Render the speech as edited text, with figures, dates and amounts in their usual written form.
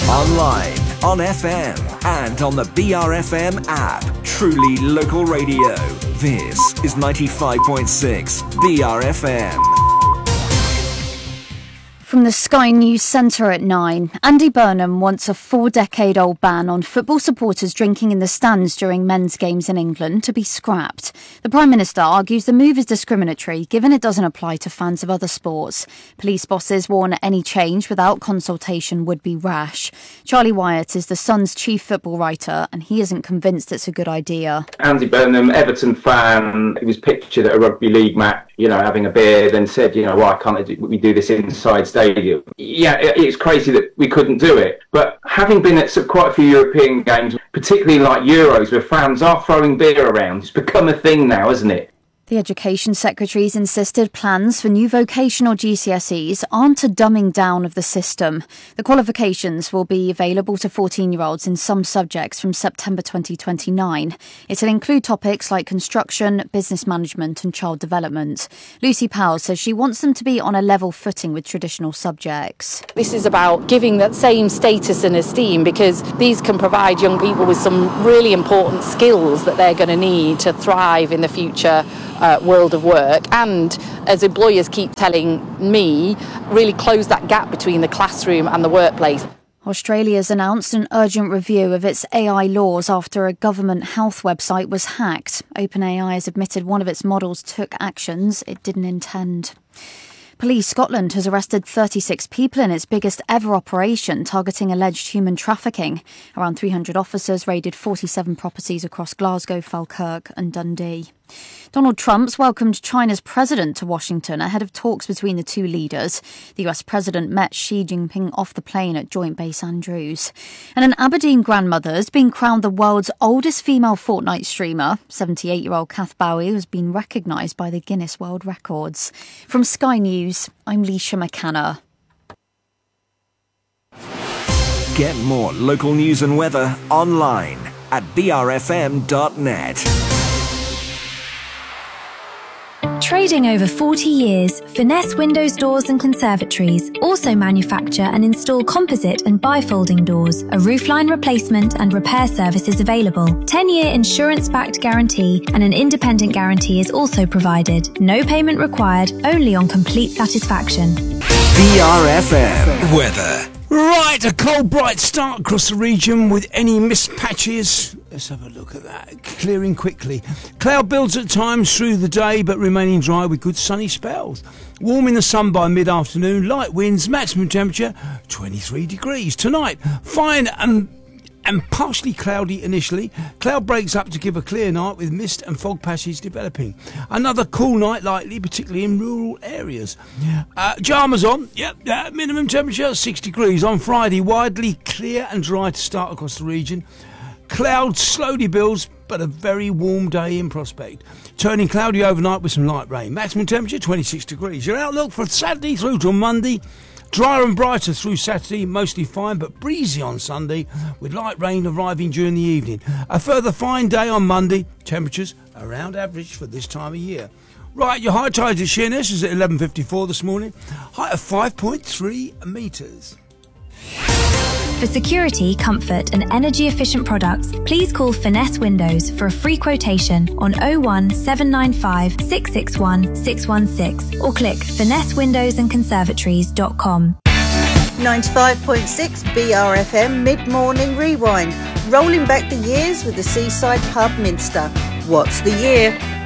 Online, on FM, and on the BRFM app. Truly local radio. This is 95.6 BRFM. From the Sky News Centre at 9, Andy Burnham wants a 4-decade-old ban on football supporters drinking in the stands during men's games in England to be scrapped. The Prime Minister argues the move is discriminatory, given it doesn't apply to fans of other sports. Police bosses warn any change without consultation would be rash. Charlie Wyatt is the Sun's chief football writer, and he isn't convinced it's a good idea. Andy Burnham, Everton fan, he was pictured at a rugby league match, having a beer, then said, why can't we do this inside stadium? Yeah, it's crazy that we couldn't do it. But having been at quite a few European games, particularly like Euros, where fans are throwing beer around, it's become a thing now, hasn't it? The Education Secretary's insisted plans for new vocational GCSEs aren't a dumbing down of the system. The qualifications will be available to 14-year-olds in some subjects from September 2029. It'll include topics like construction, business management and child development. Lucy Powell says she wants them to be on a level footing with traditional subjects. This is about giving that same status and esteem, because these can provide young people with some really important skills that they're going to need to thrive in the future world of work, and as employers keep telling me, really close that gap between the classroom and the workplace. Australia's announced an urgent review of its AI laws after a government health website was hacked. OpenAI has admitted one of its models took actions it didn't intend. Police Scotland has arrested 36 people in its biggest ever operation targeting alleged human trafficking. Around 300 officers raided 47 properties across Glasgow, Falkirk and Dundee. Donald Trump's welcomed China's president to Washington ahead of talks between the two leaders. The US president met Xi Jinping off the plane at Joint Base Andrews. And an Aberdeen grandmother has been crowned the world's oldest female Fortnite streamer. 78-year-old Kath Bowie has been recognised by the Guinness World Records. From Sky News, I'm Leisha McKenna. Get more local news and weather online at brfm.net. Trading over 40 years, Finesse Windows Doors and Conservatories also manufacture and install composite and bifolding doors. A roofline replacement and repair service is available. 10-year insurance-backed guarantee and an independent guarantee is also provided. No payment required, only on complete satisfaction. BRFM weather. Right, a cold, bright start across the region with any mist patches. Let's have a look at that. Clearing quickly. Cloud builds at times through the day, but remaining dry with good sunny spells. Warm in the sun by mid-afternoon. Light winds, maximum temperature 23 degrees. Tonight, fine and partially cloudy initially. Cloud breaks up to give a clear night with mist and fog patches developing. Another cool night likely, particularly in rural areas. Pyjamas on. Minimum temperature 6 degrees. On Friday, widely clear and dry to start across the region. Cloud slowly builds, but a very warm day in prospect. Turning cloudy overnight with some light rain. Maximum temperature 26 degrees. Your outlook for Saturday through to Monday. Drier and brighter through Saturday, mostly fine but breezy on Sunday, with light rain arriving during the evening. A further fine day on Monday, temperatures around average for this time of year. Right, your high tide at Sheerness is at 11:54 this morning, height of 5.3 metres. For security, comfort and energy-efficient products, please call Finesse Windows for a free quotation on 01 795 661 616 or click finessewindowsandconservatories.com. 95.6 BRFM Mid-Morning Rewind, rolling back the years with the Seaside Pub Minster. What's the year?